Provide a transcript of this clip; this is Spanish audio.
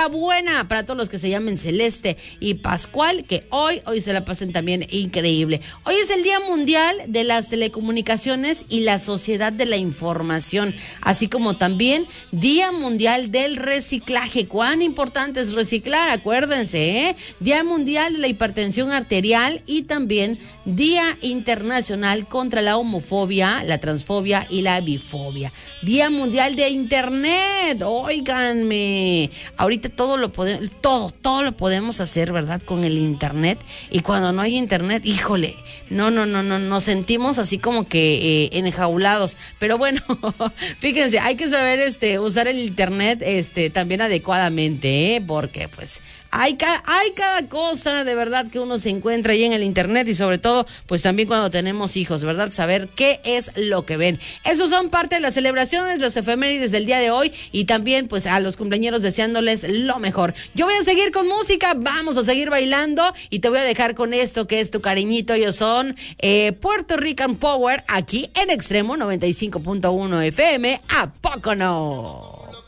enhorabuena para todos los que se llamen Celeste y Pascual, que hoy se la pasen también increíble. Hoy es el Día Mundial de las Telecomunicaciones y la Sociedad de la Información, así como también Día Mundial del Reciclaje. ¿Cuán importante es reciclar? Acuérdense, ¿eh? Día Mundial de la Hipertensión Arterial y también Día Internacional contra la Homofobia, la Transfobia y la Bifobia. Día Mundial de Internet. Óiganme, ahorita todo lo podemos hacer, ¿verdad? Con el Internet. Y cuando no hay Internet, híjole, no, nos sentimos así como que enjaulados. Pero bueno, fíjense, hay que saber usar el Internet también adecuadamente, porque pues hay cada cosa de verdad que uno se encuentra ahí en el Internet, y sobre todo pues también cuando tenemos hijos, ¿verdad? Saber qué es lo que ven. Esos son parte de las celebraciones, las efemérides del día de hoy, y también pues a los cumpleañeros deseándoles lo mejor. Yo voy a seguir con música, vamos a seguir bailando, y te voy a dejar con esto que es tu cariñito. Ellos son Puerto Rican Power aquí en Extremo 95.1 FM. ¿A poco no?